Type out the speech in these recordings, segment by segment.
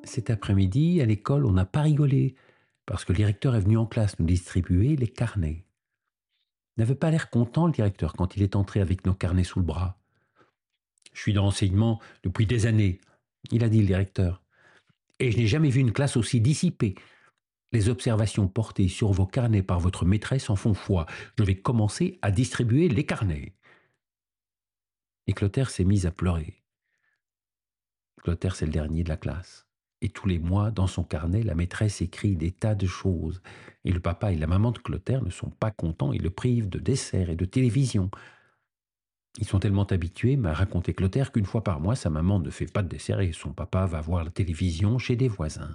Cet après-midi, à l'école, on n'a pas rigolé, parce que le directeur est venu en classe nous distribuer les carnets. Il n'avait pas l'air content, le directeur, quand il est entré avec nos carnets sous le bras. Je suis dans l'enseignement depuis des années, il a dit le directeur, et je n'ai jamais vu une classe aussi dissipée. Les observations portées sur vos carnets par votre maîtresse en font foi. Je vais commencer à distribuer les carnets. Et Clotaire s'est mise à pleurer. Clotaire, c'est le dernier de la classe. Et tous les mois, dans son carnet, la maîtresse écrit des tas de choses. Et le papa et la maman de Clotaire ne sont pas contents et le privent de dessert et de télévision. Ils sont tellement habitués, m'a raconté Clotaire, qu'une fois par mois, sa maman ne fait pas de dessert et son papa va voir la télévision chez des voisins.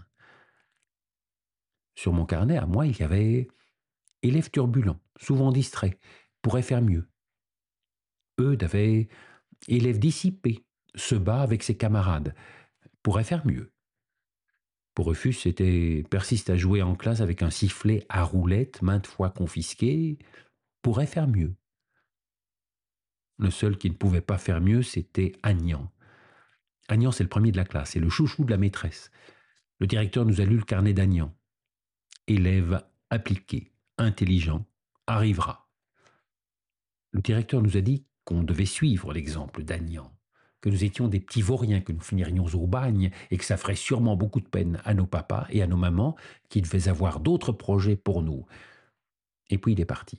Sur mon carnet, à moi, il y avait élève turbulent, souvent distrait, pourrait faire mieux. Eudes avait élève dissipé, se bat avec ses camarades, pourrait faire mieux. Pour Rufus, c'était persiste à jouer en classe avec un sifflet à roulette maintes fois confisqué, pourrait faire mieux. Le seul qui ne pouvait pas faire mieux, c'était Agnan. Agnan, c'est le premier de la classe, c'est le chouchou de la maîtresse. Le directeur nous a lu le carnet d'Agnan. Élève appliqué, intelligent, arrivera. Le directeur nous a dit qu'on devait suivre l'exemple d'Agnan, que nous étions des petits vauriens, que nous finirions au bagne et que ça ferait sûrement beaucoup de peine à nos papas et à nos mamans qui devaient avoir d'autres projets pour nous. Et puis il est parti.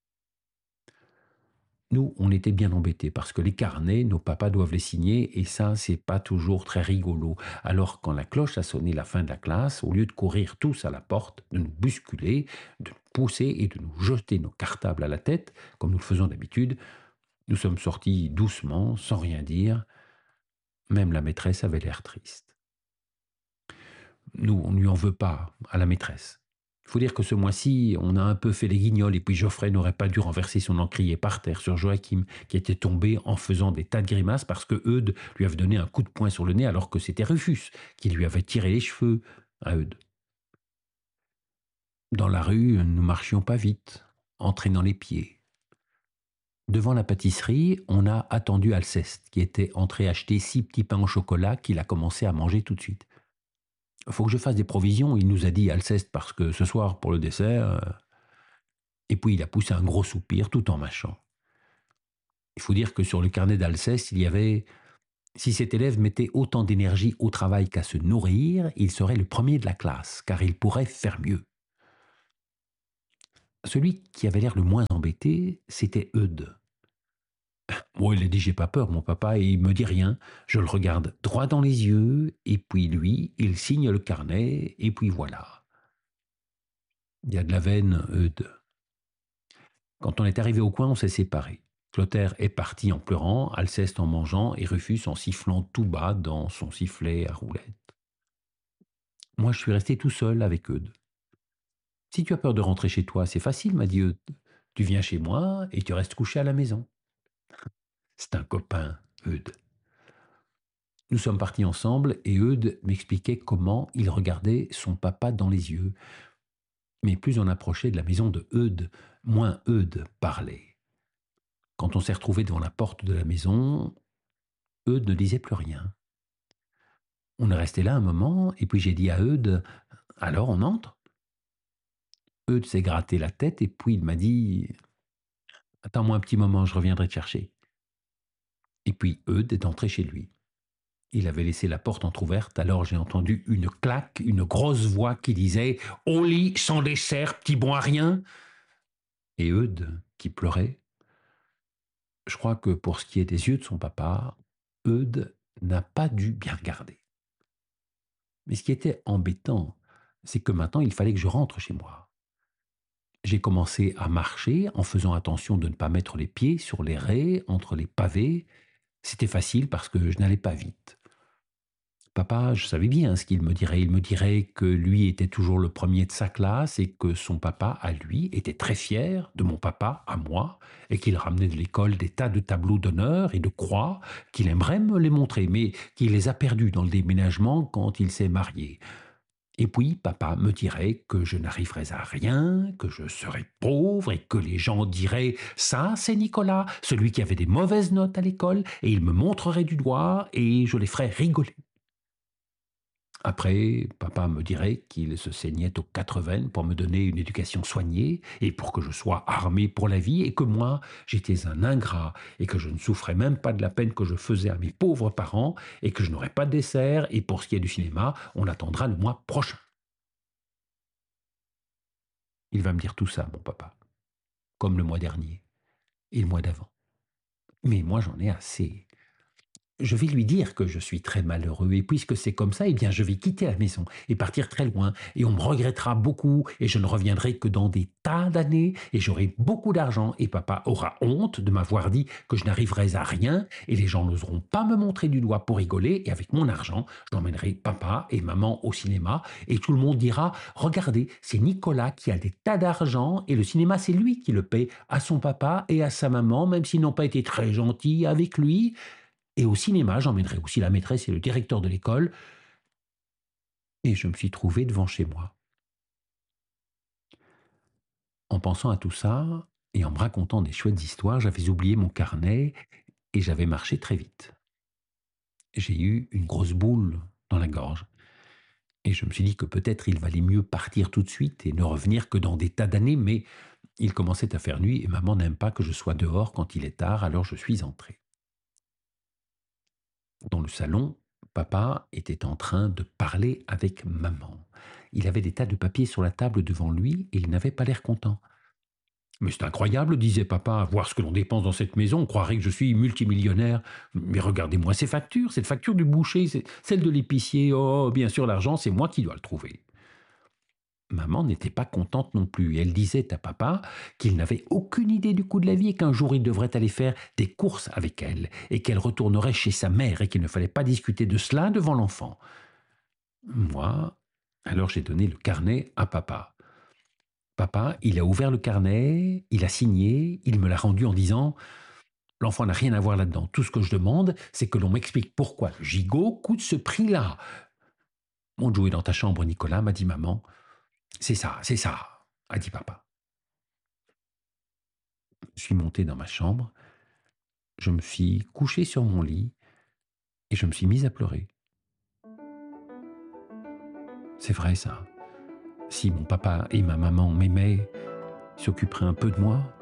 Nous, on était bien embêtés parce que les carnets, nos papas doivent les signer et ça, c'est pas toujours très rigolo. Alors, quand la cloche a sonné la fin de la classe, au lieu de courir tous à la porte, de nous bousculer, de nous pousser et de nous jeter nos cartables à la tête, comme nous le faisons d'habitude, nous sommes sortis doucement, sans rien dire. Même la maîtresse avait l'air triste. Nous, on ne lui en veut pas à la maîtresse. Il faut dire que ce mois-ci, on a un peu fait les guignols et puis Geoffrey n'aurait pas dû renverser son encrier par terre sur Joachim, qui était tombé en faisant des tas de grimaces parce que Eudes lui avait donné un coup de poing sur le nez alors que c'était Rufus qui lui avait tiré les cheveux à Eudes. Dans la rue, nous marchions pas vite, entraînant les pieds. Devant la pâtisserie, on a attendu Alceste, qui était entré acheter 6 petits pains au chocolat qu'il a commencé à manger tout de suite. Faut que je fasse des provisions, il nous a dit Alceste, parce que ce soir, pour le dessert. Et puis il a poussé un gros soupir tout en mâchant. Il faut dire que sur le carnet d'Alceste, il y avait si cet élève mettait autant d'énergie au travail qu'à se nourrir, il serait le premier de la classe, car il pourrait faire mieux. Celui qui avait l'air le moins embêté, c'était Eudes. Moi, il a dit j'ai pas peur, mon papa, et il me dit rien. Je le regarde droit dans les yeux, et puis lui, il signe le carnet, et puis voilà. Il y a de la veine, Eudes. Quand on est arrivé au coin, on s'est séparés. Clotaire est parti en pleurant, Alceste en mangeant, et Rufus en sifflant tout bas dans son sifflet à roulette. Moi, je suis resté tout seul avec Eudes. Si tu as peur de rentrer chez toi, c'est facile, m'a dit Eudes. Tu viens chez moi et tu restes couché à la maison. C'est un copain, Eudes. Nous sommes partis ensemble et Eudes m'expliquait comment il regardait son papa dans les yeux. Mais plus on approchait de la maison de Eudes, moins Eudes parlait. Quand on s'est retrouvé devant la porte de la maison, Eudes ne disait plus rien. On est resté là un moment et puis j'ai dit à Eudes, alors on entre? Eudes s'est gratté la tête et puis il m'a dit, attends-moi un petit moment, je reviendrai te chercher. Et puis Eudes est entré chez lui. Il avait laissé la porte entr'ouverte, alors j'ai entendu une claque, une grosse voix qui disait « Au lit, sans dessert, petit bon à rien !» Et Eudes, qui pleurait, je crois que pour ce qui est des yeux de son papa, Eudes n'a pas dû bien regarder. Mais ce qui était embêtant, c'est que maintenant il fallait que je rentre chez moi. J'ai commencé à marcher en faisant attention de ne pas mettre les pieds sur les raies, entre les pavés. C'était facile parce que je n'allais pas vite. Papa, je savais bien ce qu'il me dirait. Il me dirait que lui était toujours le premier de sa classe et que son papa, à lui, était très fier de mon papa, à moi, et qu'il ramenait de l'école des tas de tableaux d'honneur et de croix, qu'il aimerait me les montrer, mais qu'il les a perdus dans le déménagement quand il s'est marié. Et puis, papa me dirait que je n'arriverais à rien, que je serais pauvre et que les gens diraient « ça, c'est Nicolas, celui qui avait des mauvaises notes à l'école » et il me montrerait du doigt et je les ferais rigoler. Après, papa me dirait qu'il se saignait aux 4 veines pour me donner une éducation soignée et pour que je sois armé pour la vie et que moi, j'étais un ingrat et que je ne souffrais même pas de la peine que je faisais à mes pauvres parents et que je n'aurais pas de dessert et pour ce qui est du cinéma, on attendra le mois prochain. Il va me dire tout ça, mon papa, comme le mois dernier et le mois d'avant. Mais moi, j'en ai assez. Je vais lui dire que je suis très malheureux et puisque c'est comme ça, eh bien, je vais quitter la maison et partir très loin et on me regrettera beaucoup et je ne reviendrai que dans des tas d'années et j'aurai beaucoup d'argent et papa aura honte de m'avoir dit que je n'arriverais à rien et les gens n'oseront pas me montrer du doigt pour rigoler et avec mon argent, j'emmènerai papa et maman au cinéma et tout le monde dira: «Regardez, c'est Nicolas qui a des tas d'argent et le cinéma, c'est lui qui le paie à son papa et à sa maman, même s'ils n'ont pas été très gentils avec lui.» Et au cinéma, j'emmènerai aussi la maîtresse et le directeur de l'école. Et je me suis trouvé devant chez moi. En pensant à tout ça et en me racontant des chouettes histoires, j'avais oublié mon carnet et j'avais marché très vite. J'ai eu une grosse boule dans la gorge et je me suis dit que peut-être il valait mieux partir tout de suite et ne revenir que dans des tas d'années, mais il commençait à faire nuit et maman n'aime pas que je sois dehors quand il est tard, alors je suis entré. Dans le salon, papa était en train de parler avec maman. Il avait des tas de papiers sur la table devant lui et il n'avait pas l'air content. Mais c'est incroyable, disait papa, voir ce que l'on dépense dans cette maison. On croirait que je suis multimillionnaire. Mais regardez-moi ces factures, cette facture du boucher, celle de l'épicier. Oh, bien sûr, l'argent, c'est moi qui dois le trouver. Maman n'était pas contente non plus. Elle disait à papa qu'il n'avait aucune idée du coût de la vie et qu'un jour il devrait aller faire des courses avec elle et qu'elle retournerait chez sa mère et qu'il ne fallait pas discuter de cela devant l'enfant. Moi, alors j'ai donné le carnet à papa. Papa, il a ouvert le carnet, il a signé, il me l'a rendu en disant: «L'enfant n'a rien à voir là-dedans. Tout ce que je demande, c'est que l'on m'explique pourquoi le gigot coûte ce prix-là.» «Monte jouer dans ta chambre, Nicolas», m'a dit maman. C'est ça, a dit papa. Je suis monté dans ma chambre, je me suis couché sur mon lit et je me suis mis à pleurer. C'est vrai ça. Si mon papa et ma maman m'aimaient, s'occuperaient un peu de moi,